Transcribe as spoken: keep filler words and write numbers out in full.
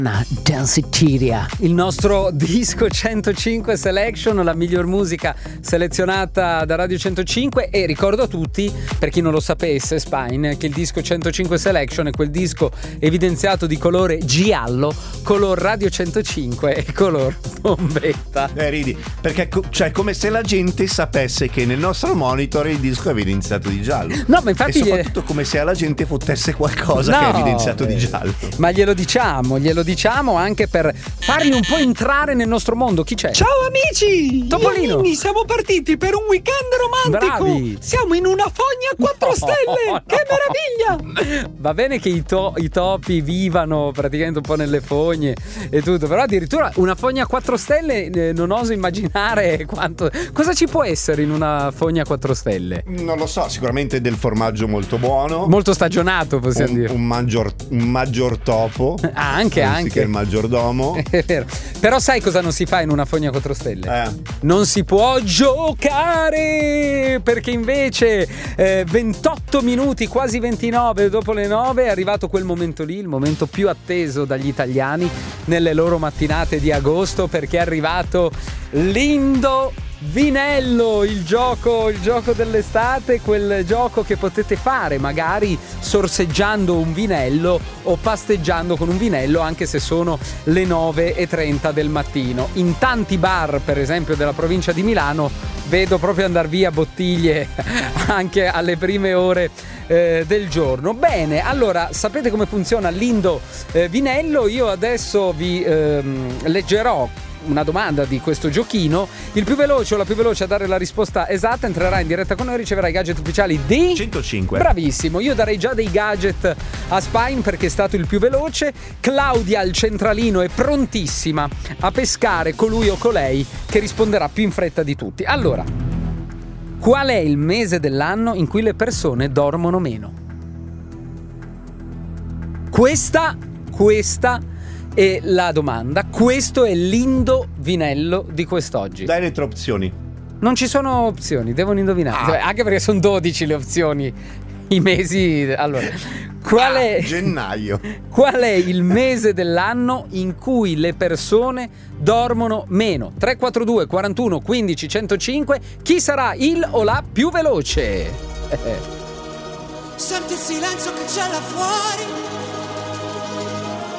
Danceteria, il nostro disco centocinque Selection, la miglior musica selezionata da Radio centocinque. E ricordo a tutti, per chi non lo sapesse, Spine, che il disco centocinque Selection è quel disco evidenziato di colore giallo, color Radio centocinque e color bombetta. Eh, ridi, perché co- cioè come se la gente sapesse che nel nostro monitor il disco è evidenziato di giallo. No, ma infatti e soprattutto come se alla gente fottesse qualcosa no, che è evidenziato di giallo. Ma glielo diciamo, glielo diciamo anche per farli un po' entrare nel nostro mondo. Chi c'è? Ciao amici! Topolino! Iannini, siamo partiti per un weekend romantico! Bravi! Siamo in una fogna a quattro No, stelle! no. Che meraviglia! Va bene che i, to- i topi vivano praticamente un po' nelle fogne e tutto, però addirittura una fogna a quattro stelle eh, non oso immaginare quanto. Cosa ci può essere in una fogna a quattro stelle? Non lo so, sicuramente del formaggio molto buono. Molto stagionato, possiamo un, dire. Un, maggior, un maggior topo. Ah, anche, anche. Il maggiordomo. È vero. Però sai cosa non si fa in una fogna a quattro stelle? Eh. Non si può giocare, perché invece eh, ventotto minuti, quasi ventinove dopo le nove è arrivato quel momento lì, il momento più atteso dagli italiani nelle loro mattinate di agosto, perché è arrivato l'Indo Vinello, il gioco, il gioco dell'estate, quel gioco che potete fare magari sorseggiando un vinello o pasteggiando con un vinello, anche se sono le nove e trenta del mattino. In tanti bar, per esempio della provincia di Milano, vedo proprio andar via bottiglie anche alle prime ore eh, del giorno. Bene, allora sapete come funziona l'Indo eh, Vinello? Io adesso vi ehm, leggerò una domanda di questo giochino. Il più veloce o la più veloce a dare la risposta esatta entrerà in diretta con noi e riceverà i gadget ufficiali di centocinque. Bravissimo, io darei già dei gadget a Spine perché è stato il più veloce. Claudia al centralino è prontissima a pescare colui o colei che risponderà più in fretta di tutti. Allora, qual è il mese dell'anno in cui le persone dormono meno? Questa, questa e la domanda, questo è l'indovinello di quest'oggi. Dai le tre opzioni. Non ci sono opzioni, devono indovinare. Ah. Anche perché sono dodici le opzioni. I mesi. Allora, qual ah, è gennaio. Qual è il mese dell'anno in cui le persone dormono meno? tre quattro due quarantuno quindici centocinque. Chi sarà il o la più veloce? Senti il silenzio che c'è là fuori.